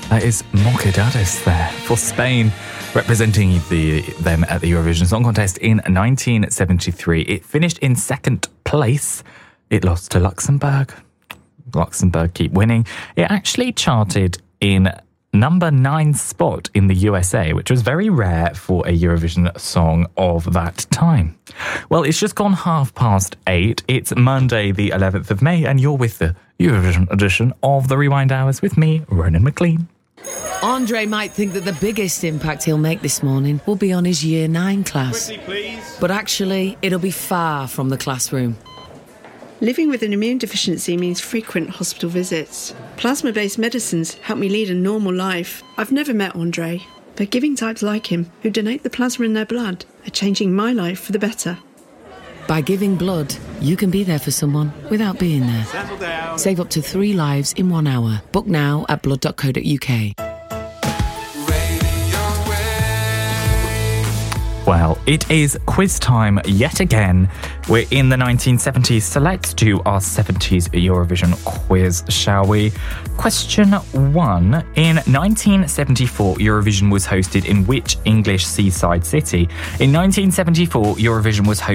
That is Moquedades there for Spain, representing them at the Eurovision Song Contest in 1973. It finished in second place. It lost to Luxembourg. Luxembourg keep winning. It actually charted in number 9 spot in the USA, which was very rare for a Eurovision song of that time. Well, it's just gone 8:30. It's Monday, the 11th of May, and you're with the Eurovision edition of the Rewind Hours with me, Ronan McLean. Andre might think that the biggest impact he'll make this morning will be on his Year 9 class. Quickly, please. But actually, it'll be far from the classroom. Living with an immune deficiency means frequent hospital visits. Plasma-based medicines help me lead a normal life. I've never met Andre, but giving types like him, who donate the plasma in their blood, are changing my life for the better. By giving blood, you can be there for someone without being there. Settle down. Save up to 3 lives in 1 hour. Book now at blood.co.uk. Well, it is quiz time yet again. We're in the 1970s, so let's do our 70s Eurovision quiz, shall we? Question 1. In 1974, Eurovision was hosted in which English seaside city? In 1974, Eurovision was hosted